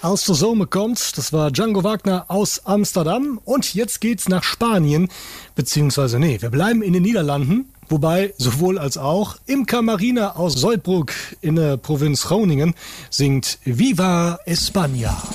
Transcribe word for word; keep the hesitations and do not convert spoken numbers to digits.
aus der Sommer kommt. Das war Django Wagner aus Amsterdam. Und jetzt geht's nach Spanien. Beziehungsweise, nee, wir bleiben in den Niederlanden. Wobei, sowohl als auch, Imka Marina aus Soldbruck in der Provinz Groningen singt Viva España.